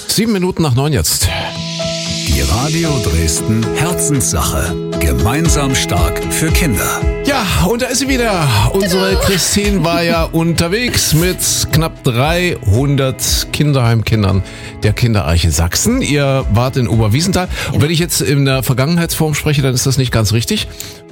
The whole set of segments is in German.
7:07 jetzt. Die Radio Dresden Herzenssache. Gemeinsam stark für Kinder. Ja, und da ist sie wieder. Unsere Christine war ja unterwegs mit knapp 300 Kinderheimkindern der Kinderarche Sachsen. Ihr wart in Oberwiesenthal. Und wenn ich jetzt in der Vergangenheitsform spreche, dann ist das nicht ganz richtig,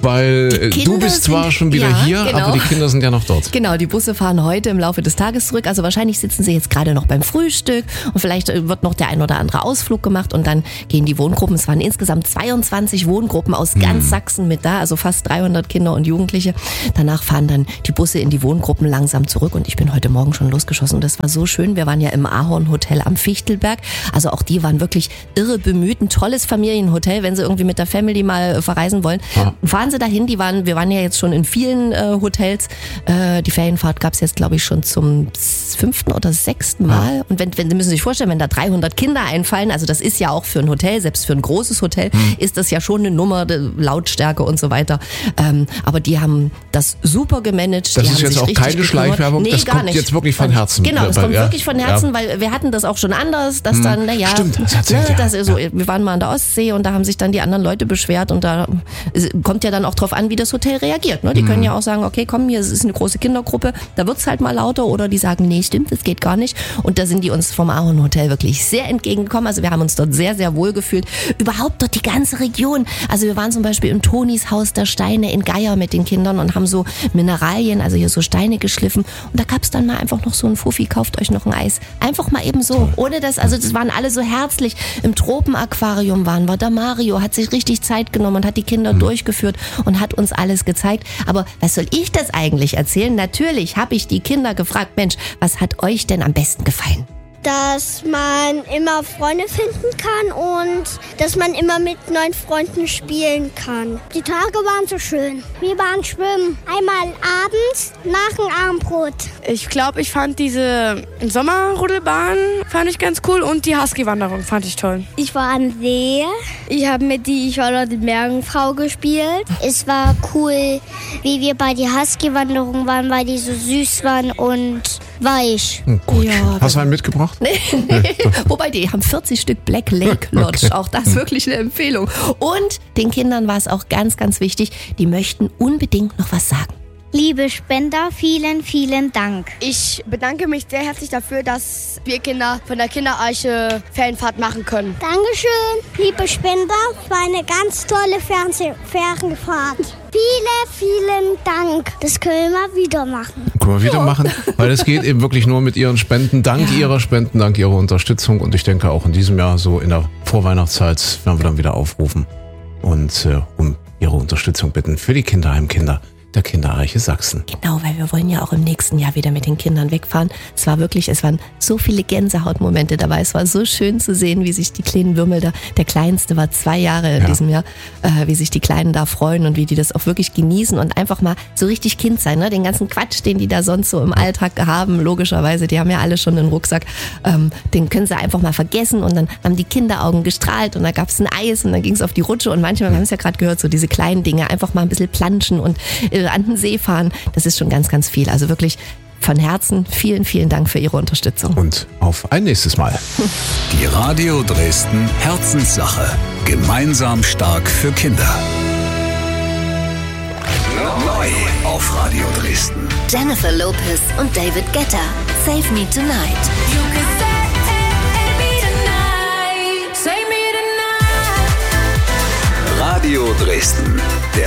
weil du bist zwar schon wieder hier, genau. aber die Kinder sind ja noch dort. Genau, die Busse fahren heute im Laufe des Tages zurück. Also wahrscheinlich sitzen sie jetzt gerade noch beim Frühstück und vielleicht wird noch der ein oder andere Ausflug gemacht und dann gehen die Wohngruppen. Es waren insgesamt 22 Wohngruppen aus ganz Sachsen mit da, also fast 300 Kinder und Jugendliche. Danach fahren dann die Busse in die Wohngruppen langsam zurück und ich bin heute Morgen schon losgeschossen und das war so schön. Wir waren ja im Ahorn Hotel am Fichtelberg. Also auch die waren wirklich irre bemüht. Ein tolles Familienhotel, wenn sie irgendwie mit der Family mal verreisen wollen. Ja. Fahren sie dahin, wir waren ja jetzt schon in vielen Hotels. Die Ferienfahrt gab es jetzt, glaube ich, schon zum 5. oder 6. Mal. Ja. Und Sie müssen sich vorstellen, wenn da 300 Kinder einfallen, also das ist ja auch für ein Hotel, selbst für ein großes Hotel, ist das ja schon eine Nummer, Lautstärke und so weiter. Aber die haben das super gemanagt. Das die ist jetzt auch keine Schleichwerbung, nee, das gar kommt nicht. jetzt wirklich von Herzen. Genau, das kommt wirklich von Herzen, weil wir hatten das auch schon anders, dass dann, Stimmt, das erzählt, wir waren mal an der Ostsee und da haben sich dann die anderen Leute beschwert und da kommt ja dann auch drauf an, wie das Hotel reagiert. Ne? Die können ja auch sagen, okay, komm, hier ist eine große Kindergruppe, da wird's halt mal lauter, oder die sagen, nee, stimmt, das geht gar nicht. Und da sind die uns vom Ahorn Hotel wirklich sehr entgegengekommen. Also wir haben uns dort sehr, sehr wohl gefühlt. Überhaupt dort die ganze Region. Also wir waren zum Beispiel im Tonis Haus der Steine in Geier mit den Kindern und haben so Mineralien, also hier so Steine geschliffen. Und da gab's dann mal einfach noch so ein Fuffi, kauft euch noch ein Eis. Einfach mal eben so. Ohne das, also das waren alle so herzlich. Im Tropenaquarium waren wir. Der Mario hat sich richtig Zeit genommen und hat die Kinder durchgeführt und hat uns alles gezeigt. Aber was soll ich das eigentlich erzählen? Natürlich habe ich die Kinder gefragt, Mensch, was hat euch denn am besten gefallen? Dass man immer Freunde finden kann und dass man immer mit neuen Freunden spielen kann. Die Tage waren so schön. Wir waren schwimmen. Einmal abends nach dem Abendbrot. Ich glaube, ich fand diese Sommerrodelbahn fand ich ganz cool und die Husky-Wanderung fand ich toll. Ich war am See. Ich habe mit die Charlotte Meerjungfrau gespielt. Es war cool, wie wir bei der Husky-Wanderung waren, weil die so süß waren und weich. Gut. Ja, hast du einen mitgebracht? Nee. Wobei, die haben 40 Stück Black Lake Lodge. Okay. Auch das wirklich eine Empfehlung. Und den Kindern war es auch ganz, ganz wichtig, die möchten unbedingt noch was sagen. Liebe Spender, vielen, vielen Dank. Ich bedanke mich sehr herzlich dafür, dass wir Kinder von der Kinderarche Ferienfahrt machen können. Dankeschön, liebe Spender, es war eine ganz tolle Ferienfahrt. Vielen Dank. Das können wir wieder machen. Können wir wieder machen, weil es geht eben wirklich nur mit Ihren Spenden. Dank Ihrer Spenden, dank Ihrer Unterstützung. Und ich denke auch in diesem Jahr, so in der Vorweihnachtszeit, werden wir dann wieder aufrufen und um Ihre Unterstützung bitten für die Kinderheimkinder der Kinderarche Sachsen. Genau, weil wir wollen ja auch im nächsten Jahr wieder mit den Kindern wegfahren. Es waren so viele Gänsehautmomente dabei. Es war so schön zu sehen, wie sich die kleinen Würmel da, der Kleinste war 2 Jahre in diesem Jahr, wie sich die Kleinen da freuen und wie die das auch wirklich genießen und einfach mal so richtig Kind sein, ne? Den ganzen Quatsch, den die da sonst so im Alltag haben, logischerweise, die haben ja alle schon einen Rucksack, den können sie einfach mal vergessen und dann haben die Kinderaugen gestrahlt und da gab's ein Eis und dann ging's auf die Rutsche und manchmal, wir haben es ja gerade gehört, so diese kleinen Dinge, einfach mal ein bisschen planschen und an den See fahren, das ist schon ganz, ganz viel. Also wirklich von Herzen vielen Dank für Ihre Unterstützung. Und auf ein nächstes Mal. Die Radio Dresden Herzenssache. Gemeinsam stark für Kinder. Neu auf Radio Dresden. Jennifer Lopez und David Guetta. Save Me Tonight. Radio Dresden. Der